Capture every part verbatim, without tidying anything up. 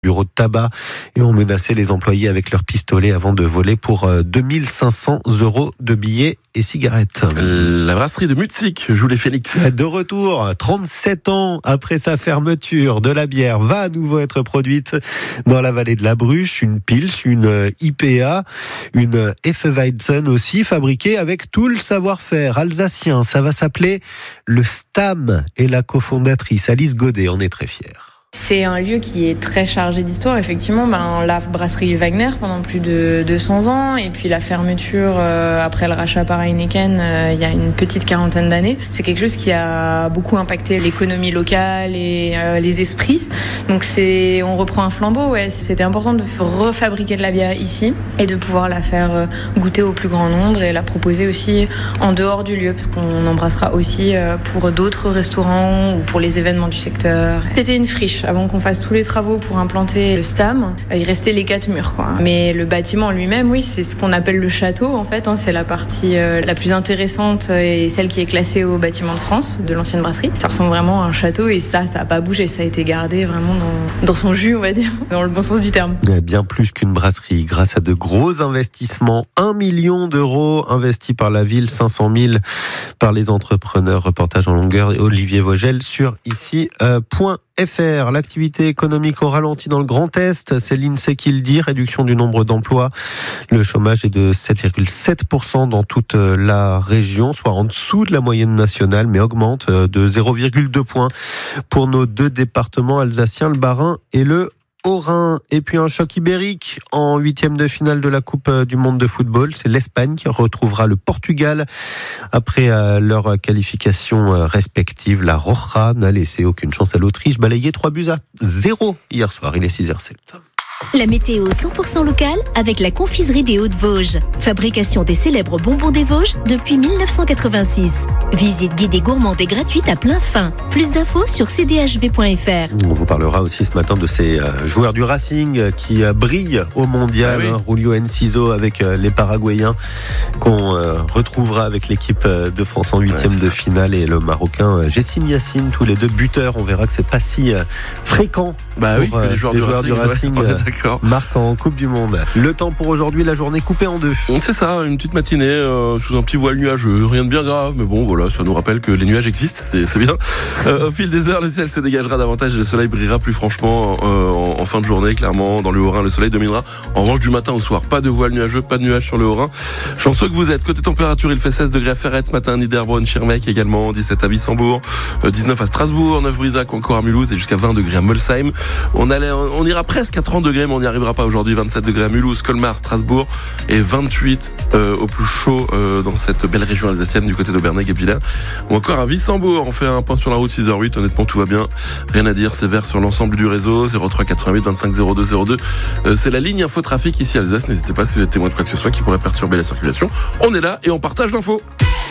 bureau de tabac et ont menacé les employés avec leurs pistolets avant de voler pour deux mille cinq cents euros de billets et cigarettes. La brasserie de Mutzig joue les Phoenix. De retour, trente-sept ans après sa fermeture, de la bière va à nouveau être produite dans la vallée de la Bruche. Une Pils, une I P A, une Hefeweizen aussi, fabriquée avec tout le savoir-faire alsacien. Ça va s'appeler le Stam et la cofondatrice Alice Godet en est très fière. C'est un lieu qui est très chargé d'histoire, effectivement. Ben, la brasserie Wagner pendant plus de deux cents ans, et puis la fermeture euh, après le rachat par Heineken euh, il y a une petite quarantaine d'années. C'est quelque chose qui a beaucoup impacté l'économie locale et euh, les esprits. Donc c'est, on reprend un flambeau. Ouais. C'était important de refabriquer de la bière ici et de pouvoir la faire euh, goûter au plus grand nombre et la proposer aussi en dehors du lieu, parce qu'on embrassera aussi euh, pour d'autres restaurants ou pour les événements du secteur. C'était une friche. Avant qu'on fasse tous les travaux pour implanter le Stam, il restait les quatre murs, quoi. Mais le bâtiment lui-même, oui, c'est ce qu'on appelle le château, en fait. Hein, c'est la partie euh, la plus intéressante et celle qui est classée au bâtiment de France, de l'ancienne brasserie. Ça ressemble vraiment à un château et ça, ça n'a pas bougé. Ça a été gardé vraiment dans, dans son jus, on va dire, dans le bon sens du terme. Bien plus qu'une brasserie, grâce à de gros investissements. Un million d'euros investis par la ville, cinq cent mille par les entrepreneurs. Reportage en longueur, Olivier Vogel sur ici point F R. L'activité économique au ralenti dans le Grand Est, c'est l'INSEE qui le dit, réduction du nombre d'emplois. Le chômage est de sept virgule sept pour cent dans toute la région, soit en dessous de la moyenne nationale, mais augmente de zéro virgule deux points pour nos deux départements alsaciens, le Bas-Rhin et le Haut-Rhin. Et puis un choc ibérique en huitième de finale de la Coupe du Monde de football. C'est l'Espagne qui retrouvera le Portugal après euh, leur qualification euh, respective. La Roja n'a laissé aucune chance à l'Autriche, balayé trois buts à zéro hier soir. Il est six heures sept. La météo cent pour cent locale avec la confiserie des Hauts-de-Vosges. Fabrication des célèbres bonbons des Vosges depuis mille neuf cent quatre-vingt-six. Visite guidée gourmande et gratuite à plein fin. Plus d'infos sur c d h v point f r. On vous parlera aussi ce matin de ces joueurs du Racing qui brillent au mondial. Ah oui. Julio Enciso avec les Paraguayens qu'on retrouvera avec l'équipe de France en huitième ouais, de finale, et le Marocain Jessim Yassine, tous les deux buteurs. On verra que c'est pas si fréquent bah pour oui, que les joueurs les du joueurs Racing, du Racing ouais, marquent en Coupe du Monde. Le temps pour aujourd'hui, la journée coupée en deux. C'est ça, une petite matinée euh, sous un petit voile nuageux, rien de bien grave, mais bon voilà, ça nous rappelle que les nuages existent, c'est, c'est bien. Euh, au fil des heures, le ciel se dégagera davantage et le soleil brillera plus franchement euh, en, en fin de journée, clairement. Dans le Haut-Rhin, le soleil dominera. En revanche, du matin au soir, pas de voile nuageux, pas de nuages sur le Haut-Rhin. Chanceux que vous êtes. Côté température, il fait seize degrés à Ferrette ce matin, Niederbronn, Schirmeck également, dix-sept à Wissembourg, euh, dix-neuf à Strasbourg, neuf Brisac, encore à Mulhouse et jusqu'à vingt degrés à Molsheim. On allait, on ira presque à trente degrés, mais on n'y arrivera pas aujourd'hui. vingt-sept degrés à Mulhouse, Colmar, Strasbourg et vingt-huit euh, au plus chaud euh, dans cette belle région alsacienne du côté d'Auberneg et Villers, ou encore à Wissembourg. On fait un point sur la route, six heures huit. Honnêtement, tout va bien, rien à dire. C'est vert sur l'ensemble du réseau. Zéro trois quatre-vingt-huit vingt-cinq zéro deux zéro deux. Euh, c'est la ligne info trafic ici à Alsace. N'hésitez pas si vous êtes témoin de quoi que ce soit qui pourrait perturber la circulation. On est là et on partage l'info.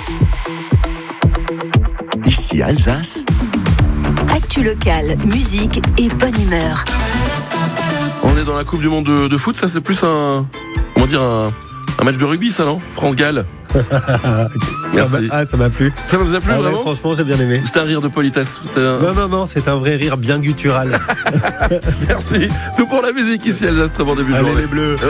Ici Alsace. Actu locale, musique et bonne humeur. On est dans la Coupe du Monde de, de foot. Ça, c'est plus un, comment dire, un, un match de rugby, ça, non? France-Galles. ça, m'a, ah, ça m'a plu. Ça vous a plu, ah, vraiment? Ouais, franchement, j'ai bien aimé. C'était un rire de politesse. Un... Non, non, non, c'est un vrai rire bien guttural. Merci. Tout pour la musique ici, Alsace. Très bon début de Allez, journée. les Bleus.